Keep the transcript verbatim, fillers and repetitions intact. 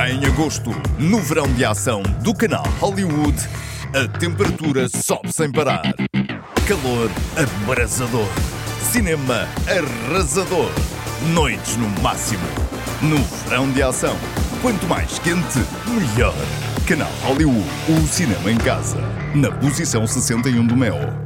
Em agosto, no verão de ação do canal Hollywood, a temperatura sobe sem parar. Calor abrasador. Cinema arrasador. Noites no máximo. No verão de ação, quanto mais quente, melhor. Canal Hollywood, o cinema em casa. Na posição sessenta e um do Mel.